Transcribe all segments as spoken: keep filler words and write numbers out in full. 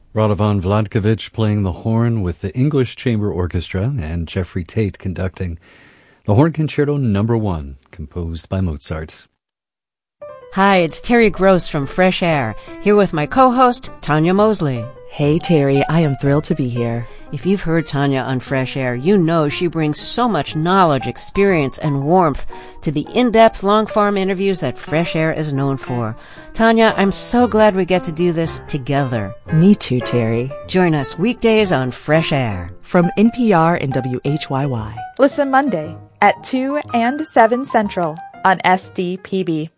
Radovan Vladkovich playing the horn with the English Chamber Orchestra and Jeffrey Tate conducting the Horn Concerto Number One, composed by Mozart. Hi, it's Terry Gross from Fresh Air, here with my co-host, Tanya Mosley. Hey, Terry, I am thrilled to be here. If you've heard Tanya on Fresh Air, you know she brings so much knowledge, experience, and warmth to the in-depth long-form interviews that Fresh Air is known for. Tanya, I'm so glad we get to do this together. Me too, Terry. Join us weekdays on Fresh Air. From N P R and W H Y Y. Listen Monday at two and seven Central on S D P B.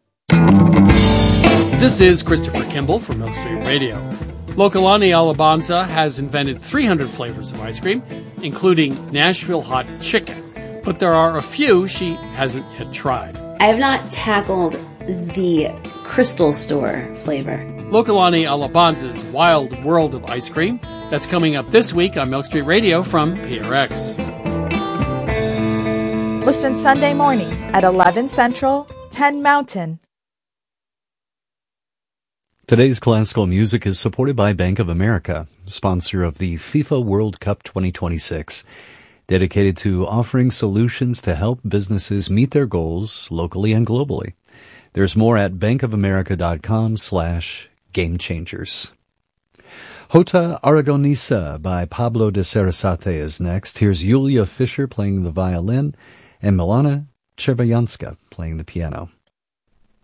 This is Christopher Kimball from Milk Street Radio. Lokalani Alabanza has invented three hundred flavors of ice cream, including Nashville Hot Chicken. But there are a few she hasn't yet tried. I have not tackled the Crystal Store flavor. Lokalani Alabanza's Wild World of Ice Cream. That's coming up this week on Milk Street Radio from P R X. Listen Sunday morning at eleven Central, ten Mountain. Today's classical music is supported by Bank of America, sponsor of the FIFA World Cup twenty twenty-six, dedicated to offering solutions to help businesses meet their goals locally and globally. There's more at bankofamerica.com slash game changers. Jota Aragonesa by Pablo de Sarasate is next. Here's Yulia Fischer playing the violin and Milana Chervayanska playing the piano.